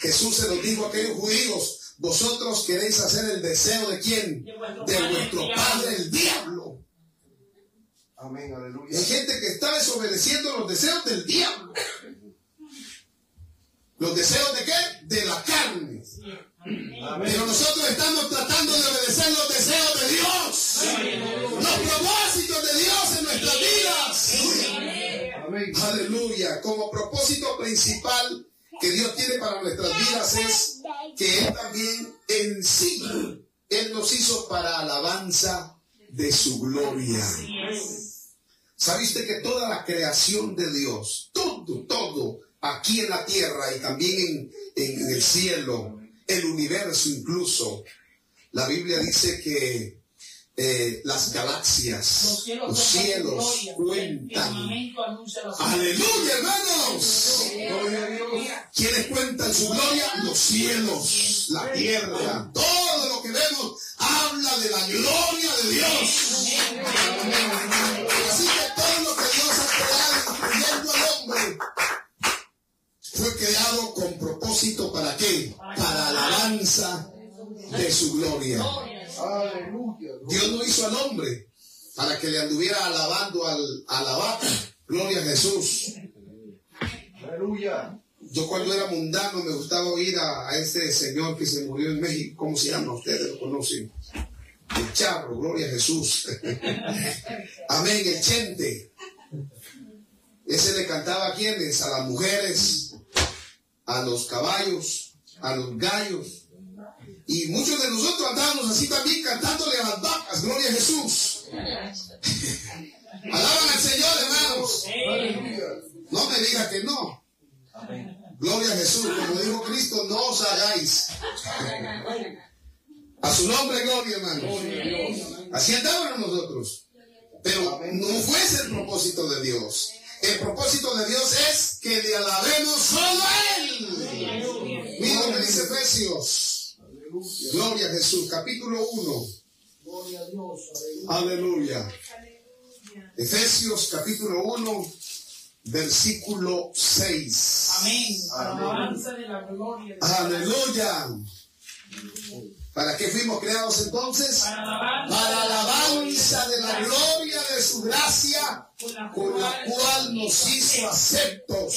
Jesús se los dijo a aquellos judíos: vosotros queréis hacer el deseo ¿de quién? De vuestro padre, el diablo. Amén, aleluya. Hay gente que está desobedeciendo los deseos del diablo. ¿Los deseos de qué? De la carne. Pero nosotros estamos tratando de obedecer los deseos de Dios, los propósitos de Dios en nuestras vidas. Aleluya. Como propósito principal que Dios tiene para nuestras vidas es que Él también en sí, Él nos hizo para alabanza de su gloria. ¿Sabe usted que toda la creación de Dios, todo, aquí en la tierra y también en el cielo, el universo incluso, la Biblia dice que las galaxias, los cielos cuentan? ¡Aleluya, hermanos! ¿Quiénes cuentan su gloria? Los cielos, la tierra, todo lo que vemos habla de la gloria de Dios. Así que todo lo que Dios ha creado, incluyendo al hombre, fue creado con propósito. ¿Para qué? Para alabanza de su gloria. Dios no hizo al hombre para que le anduviera alabando a la vaca. Gloria a Jesús. Aleluya. Yo cuando era mundano me gustaba oír a ese señor que se murió en México. ¿Cómo se llama? Ustedes lo conocen. El Charro, gloria a Jesús. Amén, el Chente. Ese le cantaba ¿a quiénes? A las mujeres, a los caballos, a los gallos. Y muchos de nosotros andábamos así también cantándole a las vacas, gloria a Jesús. Alaban al Señor, hermanos. No me diga que no. Gloria a Jesús, como dijo Cristo, no os hagáis. A su nombre, gloria, hermanos. Así andábamos nosotros. Pero no fue ese el propósito de Dios. El propósito de Dios es que le alabemos solo a Él. Mira lo que dice Efesios. Gloria a Jesús, capítulo 1. Gloria a Dios. Aleluya. Efesios, capítulo 1, versículo 6. Amén. Para alabanza de la gloria. Aleluya. ¿Para qué fuimos creados entonces? Para alabanza de la gloria de su gracia, con la cual nos hizo aceptos